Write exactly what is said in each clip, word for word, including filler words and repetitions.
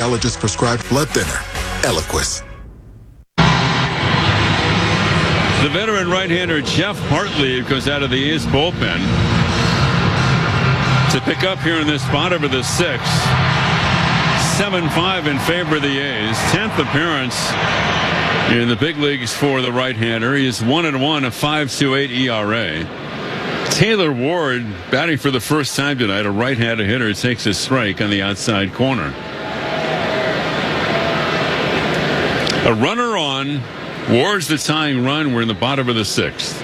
cardiologist prescribed blood thinner, Eliquis. The veteran right-hander Jeff Hartlieb goes out of the A's bullpen to pick up here in this spot over the sixth. seven five in favor of the A's. tenth appearance in the big leagues for the right-hander. He is one and one, a five point two eight E R A. Taylor Ward batting for the first time tonight. A right-handed hitter takes a strike on the outside corner. A runner on. Ward's the tying run. We're in the bottom of the sixth.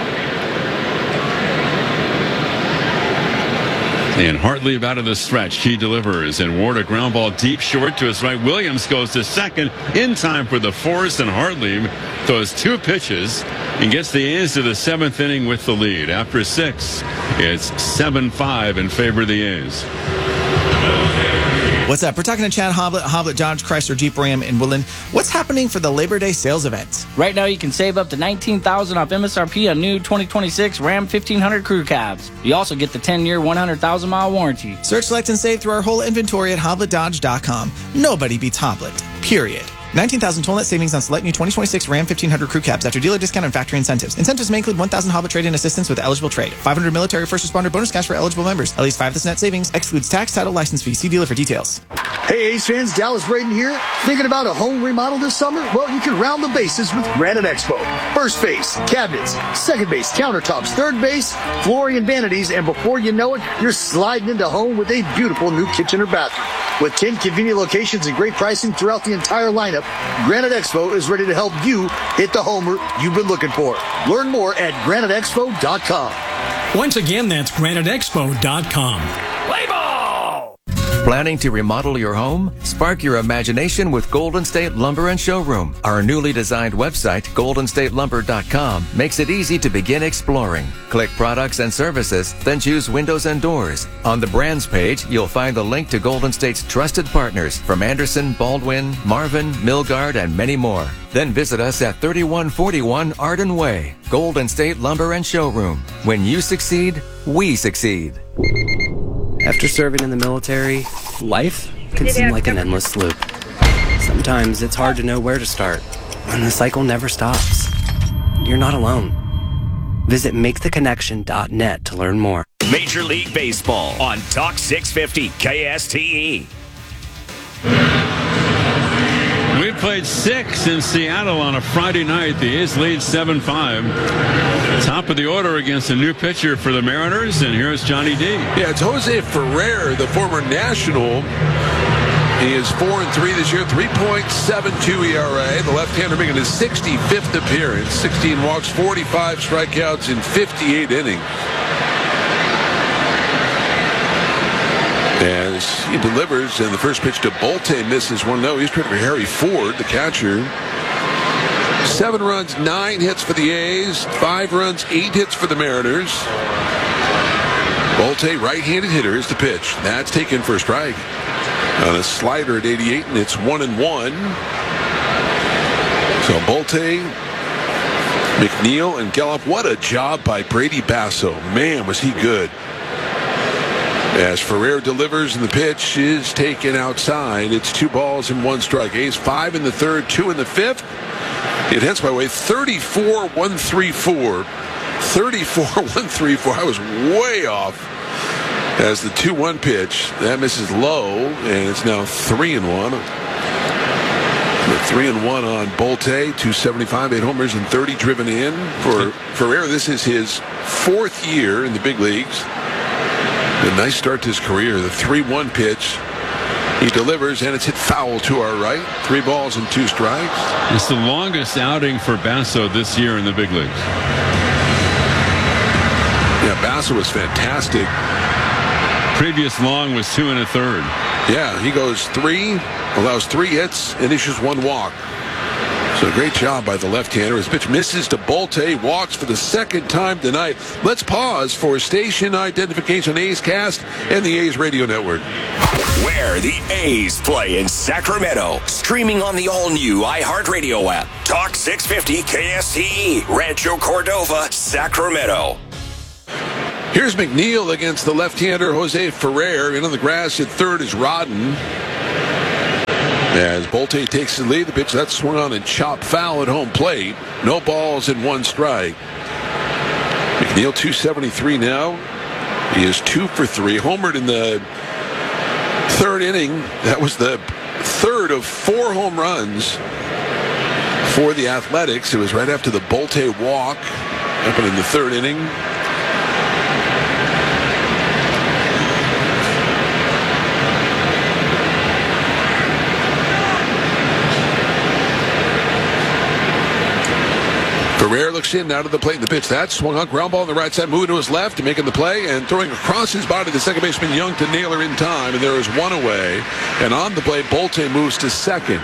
And Hartlieb out of the stretch. He delivers. And Ward a ground ball deep short to his right. Williams goes to second in time for the fourth. And Hartlieb throws two pitches and gets the A's to the seventh inning with the lead. After six, it's seven five in favor of the A's. What's up? We're talking to Chad Hoblet, Hoblet Dodge Chrysler Jeep Ram in Woodland. What's happening for the Labor Day sales event? Right now, you can save up to nineteen thousand dollars off M S R P on new twenty twenty-six Ram fifteen hundred crew cabs. You also get the ten-year, one hundred thousand mile warranty. Search, select, and save through our whole inventory at hoblet dodge dot com. Nobody beats Hoblet. Period. nineteen thousand total net savings on select new twenty twenty-six Ram fifteen hundred crew cabs after dealer discount and factory incentives. Incentives may include one thousand Hoblet trade-in assistance with eligible trade. five hundred military first responder bonus cash for eligible members. At least five percent net savings. Excludes tax, title, license fee. See dealer for details. Hey, A's fans, Dallas Braden here. Thinking about a home remodel this summer? Well, you can round the bases with Granite Expo. First base, cabinets. Second base, countertops. Third base, flooring and vanities. And before you know it, you're sliding into home with a beautiful new kitchen or bathroom. With ten convenient locations and great pricing throughout the entire lineup, Granite Expo is ready to help you hit the homer you've been looking for. Learn more at granite expo dot com. Once again, that's granite expo dot com. Planning to remodel your home? Spark your imagination with Golden State Lumber and Showroom. Our newly designed website, golden state lumber dot com, makes it easy to begin exploring. Click products and services, then choose windows and doors. On the brands page, you'll find the link to Golden State's trusted partners from Anderson, Baldwin, Marvin, Milgard, and many more. Then visit us at thirty-one forty-one Arden Way. Golden State Lumber and Showroom. When you succeed, we succeed. After serving in the military, life can seem like an endless loop. Sometimes it's hard to know where to start, and the cycle never stops. You're not alone. Visit make the connection dot net to learn more. Major League Baseball on Talk six fifty K S T E. We played six in Seattle on a Friday night. The A's lead seven five. Top of the order against a new pitcher for the Mariners, and here's Johnny D. Yeah, it's Jose Ferrer, the former National. He is four and three this year, three point seven two E R A. The left-hander making his sixty-fifth appearance, sixteen walks, forty-five strikeouts in fifty-eight innings. As he delivers, and the first pitch to Bolte misses one oh. He's trying for Harry Ford, the catcher. Seven runs, nine hits for the A's. Five runs, eight hits for the Mariners. Bolte, right-handed hitter, is the pitch. That's taken for a strike. On a slider at eighty-eight, and it's one and one. So Bolte, McNeil, and Gallup. What a job by Brady Basso. Man, was he good. As Ferrer delivers, and the pitch is taken outside. It's two balls and one strike. A's five in the third, two in the fifth. It hits by way thirty-four one thirty-four. thirty-four one thirty-four. I was way off. As the two one pitch, that misses low, and it's now three and one. The three and one on Bolte, two seventy-five, eight homers, and thirty driven in for Ferrer. This is his fourth year in the big leagues. A nice start to his career. The three one pitch. He delivers, and it's hit foul to our right. Three balls and two strikes. It's the longest outing for Basso this year in the big leagues. Yeah, Basso was fantastic. Previous long was two and a third. Yeah, he goes three, allows three hits, and issues one walk. So great job by the left-hander. His pitch misses to Bolte, walks for the second time tonight. Let's pause for station identification, A's Cast and the A's Radio Network. Where the A's play in Sacramento. Streaming on the all-new iHeartRadio app. Talk six fifty K S T E, Rancho Cordova, Sacramento. Here's McNeil against the left-hander Jose Ferrer. In on the grass at third is Rodden. As Bolte takes the lead, the pitch that's swung on and chopped foul at home plate. No balls and one strike. McNeil two seventy-three now. He is two for three. Homered in the third inning. That was the third of four home runs for the Athletics. It was right after the Bolte walk. Happened in the third inning. Ferrer looks in, out of the plate in the pitch. That swung on, ground ball on the right side, moving to his left, making the play, and throwing across his body to second baseman Young to nail her in time, and there is one away. And on the play, Bolte moves to second.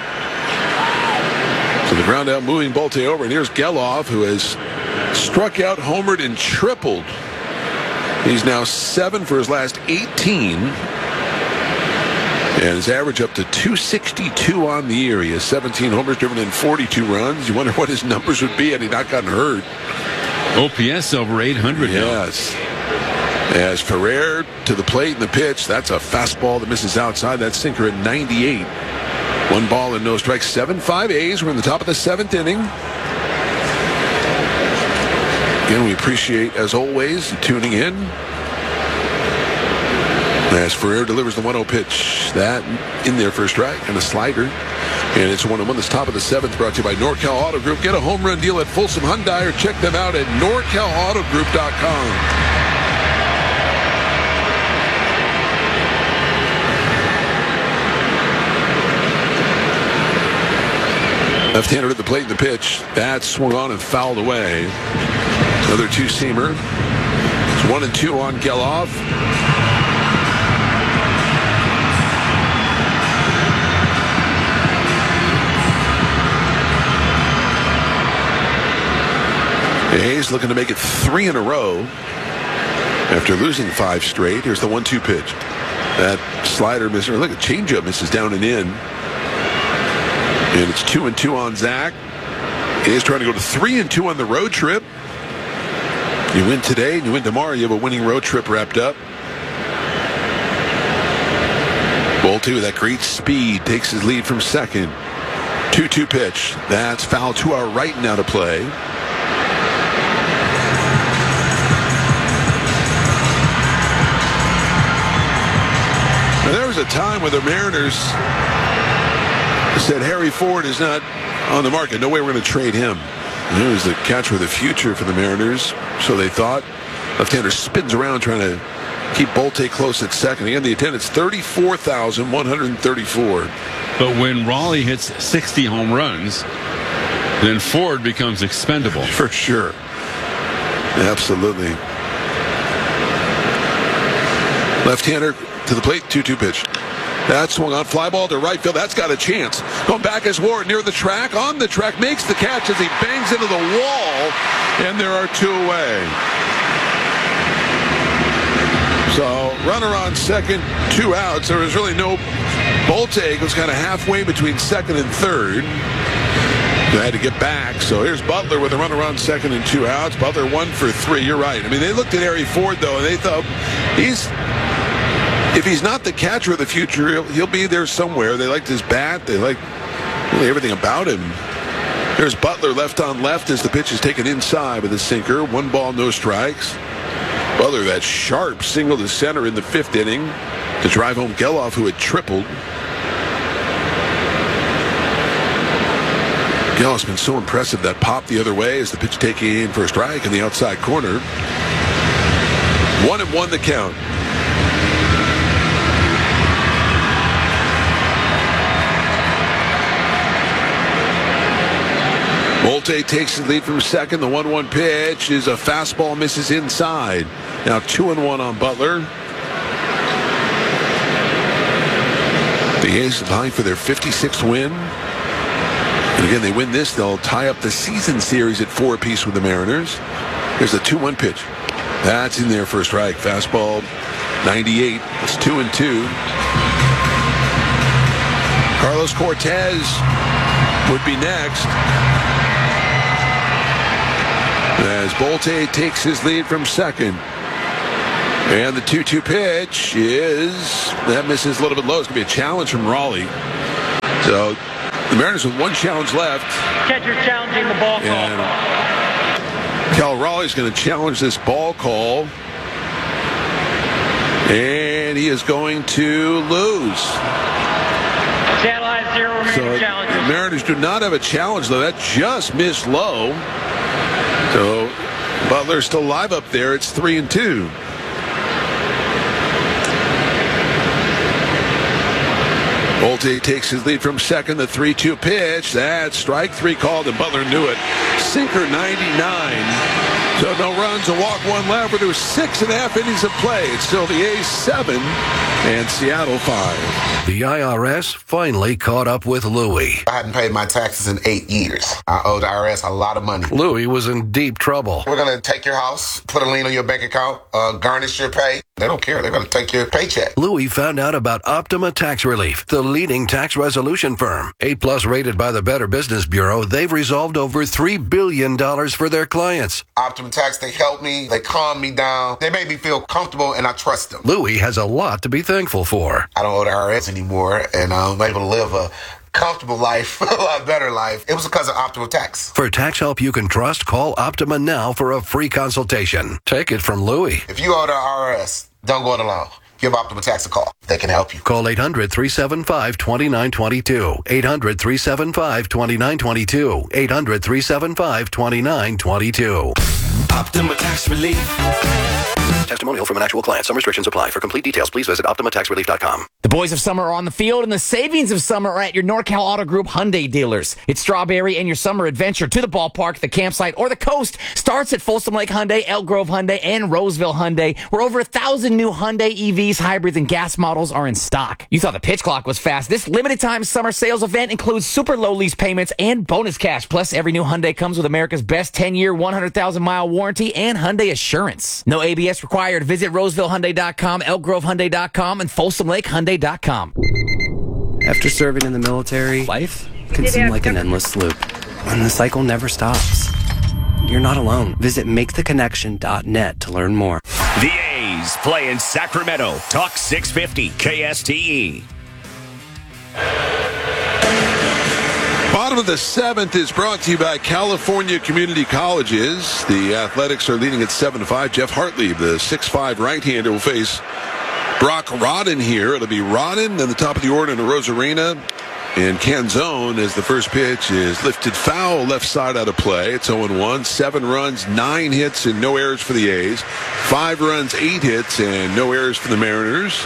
So the ground out, moving Bolte over, and here's Geloff, who has struck out, homered, and tripled. He's now seven for his last eighteen. And his average up to two sixty-two on the year. He has seventeen homers, driven in forty-two runs. You wonder what his numbers would be had he not gotten hurt. O P S over eight hundred. Yes. As Ferrer to the plate in the pitch. That's a fastball that misses outside. That sinker at ninety-eight. One ball and no strikes. seven five A's. We're in the top of the seventh inning. Again, we appreciate, as always, tuning in. As Ferrer delivers the one oh pitch. That in there for a strike and a slider. And it's one and one. This top of the seventh, brought to you by NorCal Auto Group. Get a home run deal at Folsom Hyundai or check them out at nor cal auto group dot com. Left-hander at the plate in the pitch. That swung on and fouled away. Another two-seamer. It's one and two on Geloff. Hayes looking to make it three in a row after losing five straight. Here's the one two pitch. That slider misses. Look at changeup misses down and in. And it's two and two on Zach. Hayes trying to go to three and two on the road trip. You win today and you win tomorrow. You have a winning road trip wrapped up. Bolte with that great speed takes his lead from second. two two pitch. That's foul to our right now to play. There was a time where the Mariners said Harry Ford is not on the market. No way we're going to trade him. He was the catcher of the future for the Mariners, so they thought. Left-hander spins around trying to keep Bolte close at second. Again, the attendance thirty-four thousand one hundred thirty-four. But when Raleigh hits sixty home runs, then Ford becomes expendable. For sure. Absolutely. Left-hander to the plate, two two pitch. That swung on, fly ball to right field. That's got a chance. Going back as Ward near the track, on the track, makes the catch as he bangs into the wall, and there are two away. So, runner on second, two outs. There was really no Bolte. Was kind of halfway between second and third. They had to get back. So here's Butler with a runner on second and two outs. Butler one for three. You're right. I mean, they looked at Harry Ford, though, and they thought he's... If he's not the catcher of the future, he'll, he'll be there somewhere. They liked his bat. They liked really everything about him. There's Butler left on left as the pitch is taken inside with a sinker. One ball, no strikes. Butler, that sharp single to center in the fifth inning to drive home Geloff, who had tripled. Geloff's been so impressive. That pop the other way as the pitch taken in for a strike in the outside corner. One and one the count. Bolte takes the lead from second. The one one pitch is a fastball, misses inside. Now two and one on Butler. The A's vying for their fifty-sixth win. And again, they win this, they'll tie up the season series at four apiece with the Mariners. Here's a two one pitch. That's in there for a strike. Fastball, ninety-eight. It's two and two. Carlos Cortez would be next. As Bolte takes his lead from second. And the two two pitch is, that misses a little bit low. It's going to be a challenge from Raleigh. So the Mariners with one challenge left. Catcher challenging the ball call. And Cal Raleigh's going to challenge this ball call. And he is going to lose. Seattle has zero remaining so challenges. The Mariners do not have a challenge, though. That just missed low. So Butler's still live up there. It's three and two. Volte takes his lead from second. The three two pitch. That's strike three called, and Butler knew it. Sinker ninety-nine. So no runs, a walk, one left. But there was six and a half innings of play. It's still the A's seven and Seattle five. The I R S finally caught up with Louie. I hadn't paid my taxes in eight years. I owed the I R S a lot of money. Louie was in deep trouble. We're going to take your house, put a lien on your bank account, uh, garnish your pay. They don't care. They're going to take your paycheck. Louie found out about Optima Tax Relief, the leading tax resolution firm. A plus rated by the Better Business Bureau, they've resolved over three billion dollars for their clients. Optima Tax, they help me. They calm me down. They make me feel comfortable, and I trust them. Louie has a lot to be thankful for. I don't owe the I R S anymore, and I'm able to live a comfortable life, a lot better life. It was because of Optima Tax. For tax help you can trust, call Optima now for a free consultation. Take it from Louie. If you owe the I R S, don't go it alone. Give Optima Tax a call. They can help you. Call eight hundred, three seven five, two nine two two. eight hundred, three seven five, two nine two two. eight hundred, three seven five, two nine two two. Optima Tax Relief. Testimonial from an actual client. Some restrictions apply. For complete details, please visit Optima Tax Relief dot com. The boys of summer are on the field, and the savings of summer are at your NorCal Auto Group Hyundai dealers. It's Strawberry, and your summer adventure to the ballpark, the campsite, or the coast starts at Folsom Lake Hyundai, Elk Grove Hyundai, and Roseville Hyundai, where over a thousand new Hyundai E Vs, hybrids, and gas models are in stock. You thought the pitch clock was fast. This limited-time summer sales event includes super low lease payments and bonus cash. Plus, every new Hyundai comes with America's best ten-year, one hundred thousand mile warranty and Hyundai Assurance. No A B S required. Visit Roseville Hyundai dot com, Elk Grove Hyundai dot com, and Folsom Lake Hyundai dot com. After serving in the military, life can seem like an endless loop, and the cycle never stops. You're not alone. Visit make the connection dot net to learn more. The A's play in Sacramento. Talk six fifty K S T E. Bottom of the seventh is brought to you by California Community Colleges. The Athletics are leading at seven to five. Jeff Hartlieb, the six five right-hander, will face Brock Rodden here. It'll be Rodden at the top of the order in Rosarena. And Canzone, as the first pitch is lifted foul, left side out of play. It's oh and one. Seven runs, nine hits, and no errors for the A's. Five runs, eight hits, and no errors for the Mariners.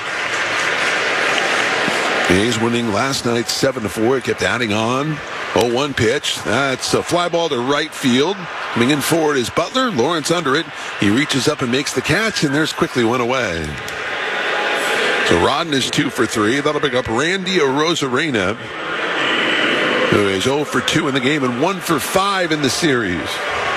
A's winning last night seven to four. It kept adding on. oh one pitch. That's a fly ball to right field. Coming in forward is Butler. Lawrence under it. He reaches up and makes the catch, and there's quickly one away. So Rodden is two for three. That'll pick up Randy Arozarena, who is oh for two in the game and one for five in the series.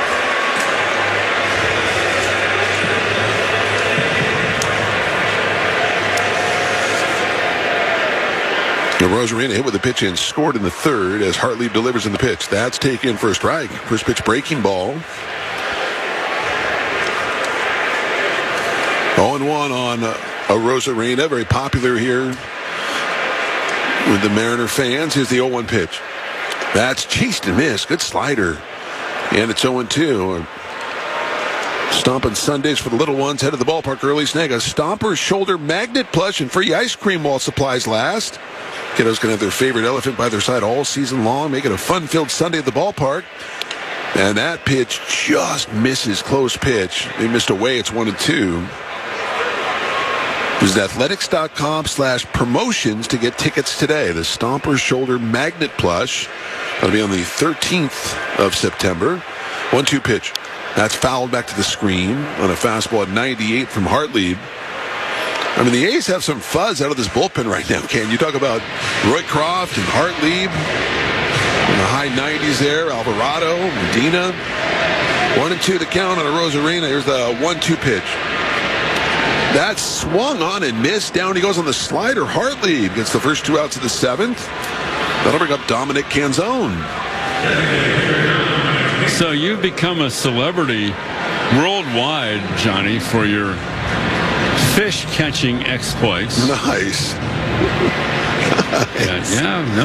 Rosarena hit with a pitch and scored in the third as Hartlieb delivers in the pitch. That's taken for a strike. First pitch breaking ball. oh and one on uh, a Rosarena. Very popular here with the Mariner fans. Here's the oh one pitch. That's chased and missed. Good slider. And it's oh and two. Stomping Sundays for the little ones. Head of the ballpark early. Snag a Stomper shoulder magnet plush and free ice cream while supplies last. Kiddos can have their favorite elephant by their side all season long. Make it a fun-filled Sunday at the ballpark. And that pitch just misses. Close pitch. They missed away. It's one and two. Visit athletics dot com slash promotions to get tickets today. The Stomper shoulder magnet plush. That'll be on the thirteenth of September. one two pitch. That's fouled back to the screen on a fastball at ninety-eight from Hartlieb. I mean, the A's have some fuzz out of this bullpen right now, Ken. You talk about Roy Croft and Hartlieb in the high nineties there, Alvarado, Medina. One and two the count on a Rosarena. Here's the one two pitch. That swung on and missed. Down he goes on the slider. Hartlieb gets the first two outs of the seventh. That'll bring up Dominic Canzone. So you've become a celebrity worldwide, Johnny, for your fish catching exploits. Nice. yeah, yeah, no, it's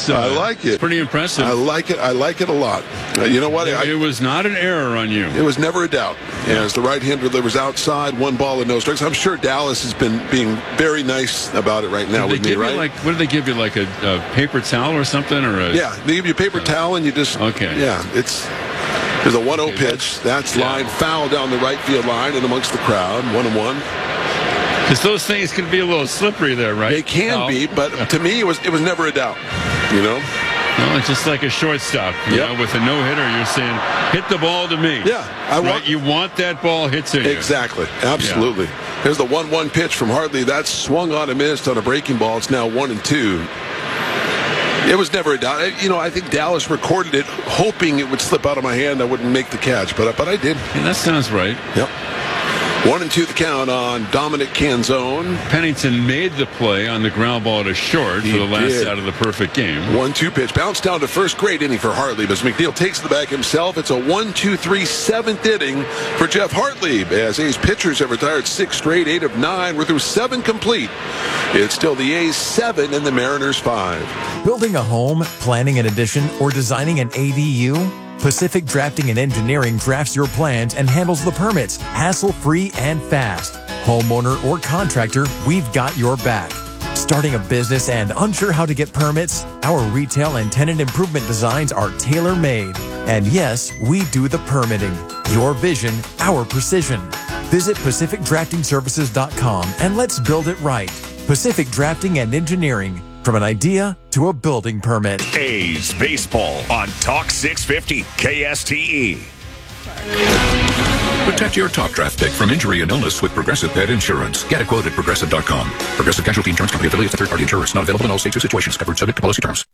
That's uh, I like it. Pretty impressive. I like it. I like it a lot. Uh, you know what? It, I, it was not an error on you. It was never a doubt. As the right-hander delivers outside, one ball and no strikes. I'm sure Dallas has been being very nice about it right now Did with they me, give right? you like, what did they give you, like a, a paper towel or something? Or a, Yeah, they give you a paper towel and you just, okay. yeah, it's, there's a one oh Okay, pitch. That's yeah. line foul down the right field line and amongst the crowd, one and one. Because those things can be a little slippery there, right? They can No. be, but to me, it was it was never a doubt, you know? Well, it's just like a shortstop. You Yep. know, with a no-hitter, you're saying, hit the ball to me. Yeah, I right? want- You want that ball hit to you. Exactly. Absolutely. Here's the one one pitch from Hartley. That's swung on and missed on a breaking ball. It's now one and two. It was never a doubt. You know, I think Dallas recorded it hoping it would slip out of my hand. I wouldn't make the catch, but, but I did. Yeah, that sounds right. Yep. One and two the count on Dominic Canzone. Pennington made the play on the ground ball to short He for the last did. out of the perfect game. one two pitch. Bounced down to first. Great inning for Hartley. But McNeil takes the back himself. It's a one two three seventh inning for Jeff Hartley. As A's pitchers have retired six straight, eight of nine. We're through seven complete. It's still the A's seven and the Mariners five. Building a home, planning an addition, or designing an A D U? Pacific Drafting and Engineering drafts your plans and handles the permits, hassle-free and fast. Homeowner or contractor, we've got your back. Starting a business and unsure how to get permits? Our retail and tenant improvement designs are tailor-made. And yes, we do the permitting. Your vision, our precision. Visit Pacific Drafting Services dot com and let's build it right. Pacific Drafting and Engineering. From an idea to a building permit. A's baseball on Talk six fifty K S T E. Protect your top draft pick from injury and illness with Progressive Pet Insurance. Get a quote at Progressive dot com. Progressive Casualty Insurance Company affiliates and third-party insurers. Not available in all states or situations. Covered subject to policy terms.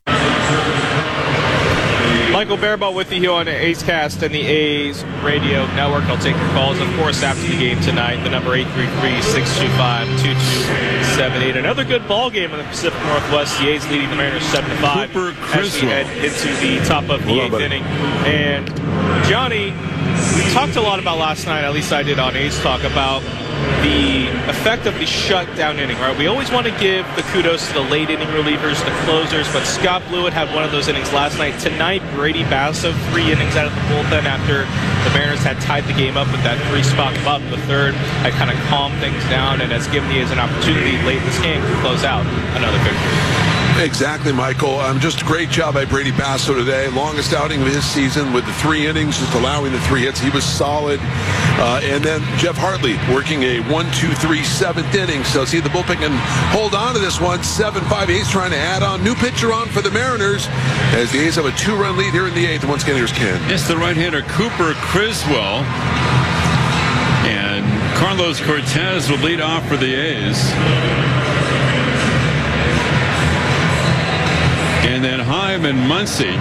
Michael Bearbaugh with you here on the A's Cast and the A's Radio Network. I'll take your calls, of course, after the game tonight. The number eight three three, six two five, two two seven eight. Another good ball game in the Pacific Northwest. The A's leading the Mariners seven to five Cooper as we Criswell. head into the top of the Hold on, eighth buddy. inning. And Johnny, we talked a lot about last night, at least I did on A's Talk, about the effect of the shutdown inning, right? We always want to give the kudos to the late inning relievers, the closers, but Scott Blewett had one of those innings last night. Tonight, Brady Basso, three innings out of the bullpen after the Mariners had tied the game up with that three-spot bump. The third had kind of calmed things down and has given the A's an opportunity late in this game to close out another victory. Exactly, Michael. Um, just a great job by Brady Basso today. Longest outing of his season with the three innings, just allowing the three hits. He was solid. Uh, and then Jeff Hartley working a one two three seventh inning. So see the bullpen can hold on to this one. seven five. A's trying to add on. New pitcher on for the Mariners as the A's have a two-run lead here in the eighth. And once again, here's Ken. It's the right-hander Cooper Criswell. And Carlos Cortez will lead off for the A's. And then Heim and Muncy.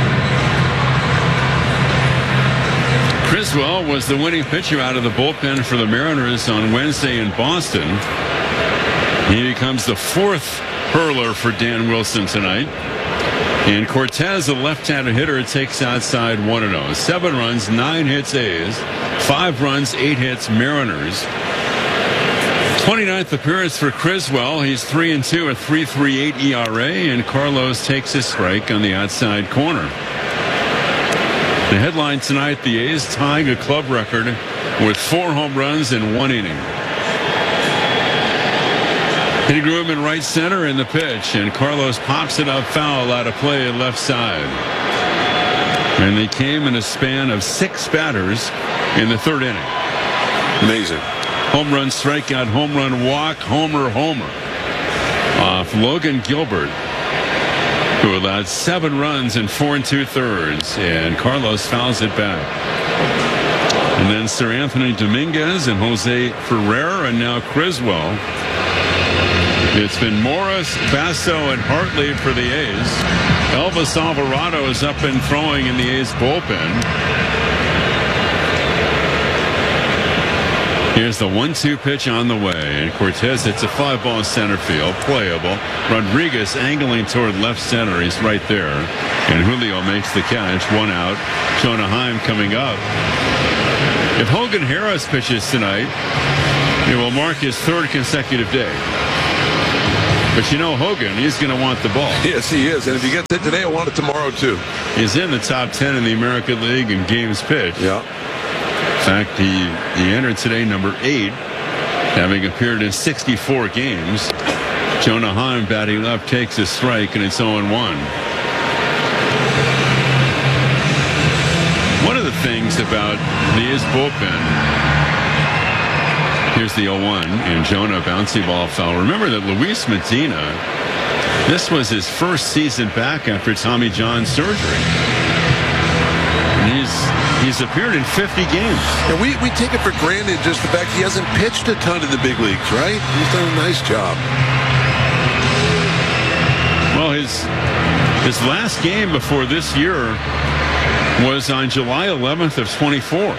Criswell was the winning pitcher out of the bullpen for the Mariners on Wednesday in Boston. He becomes the fourth hurler for Dan Wilson tonight. And Cortez, a left-handed hitter, takes outside one and oh. Seven runs, nine hits A's. Five runs, eight hits Mariners. twenty-ninth appearance for Criswell. He's three and two, a three point three eight E R A, and Carlos takes a strike on the outside corner. The headline tonight, the A's tying a club record with four home runs in one inning. Hitting room in right center in the pitch, and Carlos pops it up foul out of play left side. And they came in a span of six batters in the third inning. Amazing. Home run, strikeout, home run, walk, homer, homer. Off Logan Gilbert, who allowed seven runs in four and two thirds, and Carlos fouls it back. And then Sir Anthony Dominguez and Jose Ferrer, and now Criswell. It's been Morris, Basso, and Hartley for the A's. Elvis Alvarado is up and throwing in the A's bullpen. Here's the one two pitch on the way, and Cortez hits a fly ball center field, playable. Rodriguez angling toward left center. He's right there. And Julio makes the catch. One out. Jonah Heim coming up. If Hogan Harris pitches tonight, it will mark his third consecutive day. But you know Hogan, he's going to want the ball. Yes, he is. And if he gets it today, he'll want it tomorrow, too. He's in the top ten in the American League in games pitched. Yeah. In fact, he, he entered today number eight, having appeared in sixty-four games. Jonah Heim batting left takes a strike, and it's oh and one. One of the things about the A's bullpen, here's the oh one, and Jonah bouncy ball foul. Remember that Luis Medina, this was his first season back after Tommy John surgery. And he's he's appeared in fifty games. And we, we take it for granted just the fact he hasn't pitched a ton in the big leagues, right? He's done a nice job. Well, his his last game before this year was on July eleventh of twenty-four.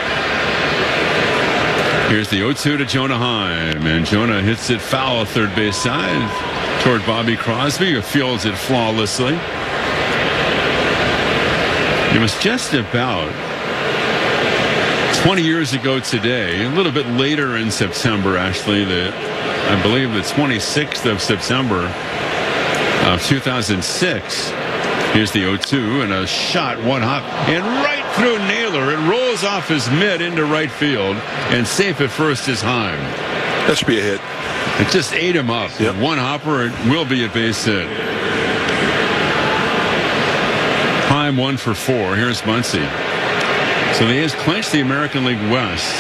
Here's the oh two to Jonah Heim, and Jonah hits it foul third base side toward Bobby Crosby, who fields it flawlessly. It was just about twenty years ago today, a little bit later in September, actually, the, I believe the twenty-sixth of September of two thousand six. Here's the oh two, and a shot, one hop, and right through Naylor. It rolls off his mitt into right field, and safe at first is Heim. That should be a hit. It just ate him up. Yep. One hopper, it will be a base hit. Heim one for four. Here's Muncy. So the A's clinched the American League West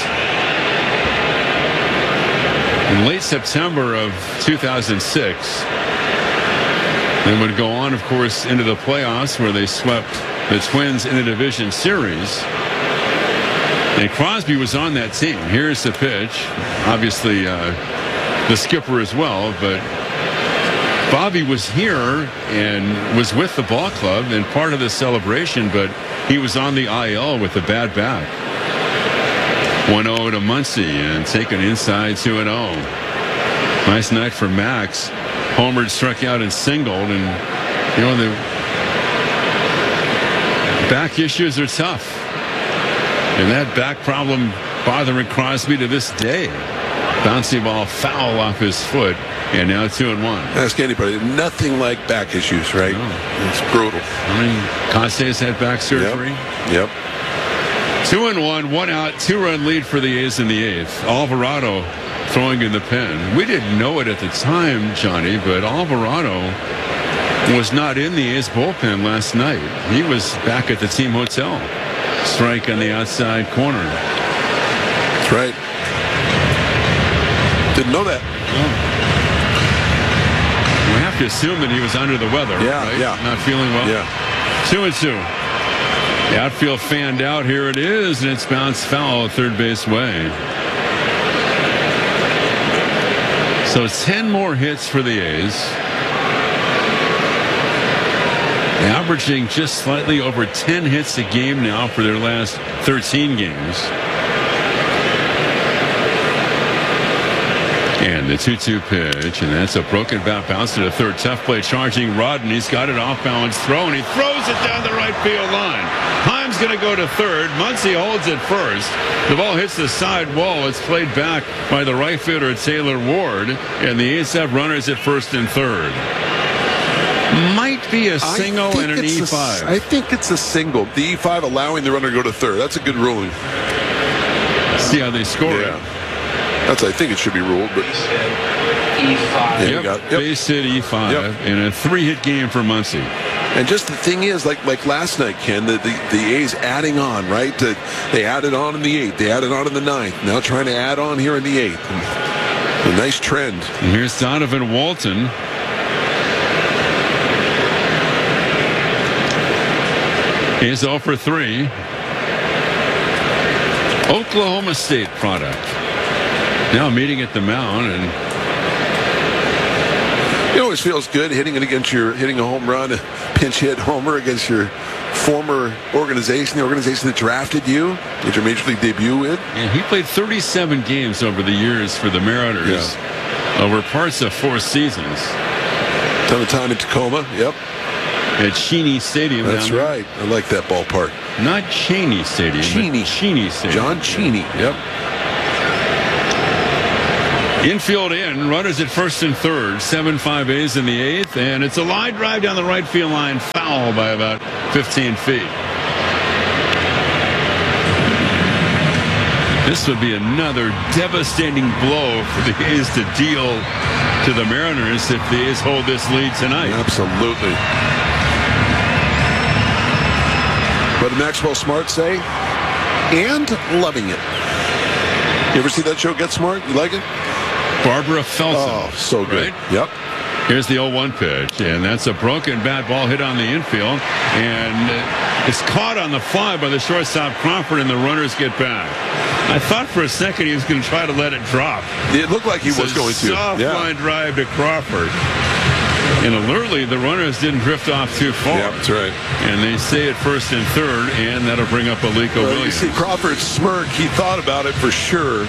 in late September of two thousand six. They would go on, of course, into the playoffs where they swept the Twins in a division series. And Crosby was on that team. Here's the pitch. Obviously, uh, the skipper as well, but Bobby was here and was with the ball club and part of the celebration, but he was on the I L with a bad back. one oh to Muncy and taken inside two and oh. Nice night for Max. Homered, struck out, and singled, and you know the back issues are tough, and that back problem bothering Crosby to this day. Bouncy ball foul off his foot, and now two and one. Ask anybody, nothing like back issues, right? No. It's brutal. I mean, Coste's had back surgery. Yep. yep. Two and one, one out, two-run lead for the A's in the eighth. Alvarado throwing in the pen. We didn't know it at the time, Johnny, but Alvarado was not in the A's bullpen last night. He was back at the team hotel. Strike on the outside corner. That's right. Didn't know that. Well, we have to assume that he was under the weather, yeah, right? Yeah. Not feeling well. Yeah. Two and two. The outfield fanned out. Here it is, and it's bounced foul third base way. So ten more hits for the A's. Averaging just slightly over ten hits a game now for their last thirteen games. And the two two pitch, and that's a broken bat bounce to the third. Tough play charging Rodden. He's got it off balance throw, and he throws it down the right field line. Heim's going to go to third. Muncy holds it first. The ball hits the side wall. It's played back by the right fielder Taylor Ward, and the A's have runners at first and third. Might be a single and an E five. A, I think it's a single. The E five allowing the runner to go to third. That's a good ruling. See how they score yeah. it. That's, I think it should be ruled, but E five. Yeah, yep. Got, yep. Base hit E five, yep. And a three-hit game for Muncy. And just the thing is, like like last night, Ken, the, the, the A's adding on, right? The, they added on in the eighth. They added on in the ninth. Now trying to add on here in the eighth. And a nice trend. And here's Donovan Walton. He's oh for three. Oklahoma State product. Now meeting at the mound, and it always feels good hitting it against your hitting a home run, a pinch hit homer against your former organization, the organization that drafted you, did your major league debut in. And he played thirty-seven games over the years for the Mariners, yeah. over parts of four seasons. Ton of time in Tacoma, yep. At Cheney Stadium. That's down there. right. I like that ballpark. Not Cheney Stadium. Cheney. Cheney Stadium. John Cheney. Yep. Infield in, runners at first and third, seven five A's in the eighth, and it's a line drive down the right field line, foul by about fifteen feet. This would be another devastating blow for the A's to deal to the Mariners if the A's hold this lead tonight. Absolutely. What did Maxwell Smart say? And loving it. You ever see that show, Get Smart? You like it? Barbara Felsen. Oh, so good. Right? Yep. Here's the oh one pitch, and that's a broken bat ball hit on the infield, and it's caught on the fly by the shortstop Crawford, and the runners get back. I thought for a second he was going to try to let it drop. It looked like he it's was a going to. Soft yeah. line drive to Crawford. And alertly, the runners didn't drift off too far. Yeah, that's right. And they stay at first and third, and that'll bring up Aliko well, Williams. You see Crawford's smirk. He thought about it for sure.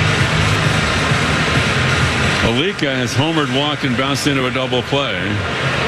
Alika has homered, walked, and bounced into a double play.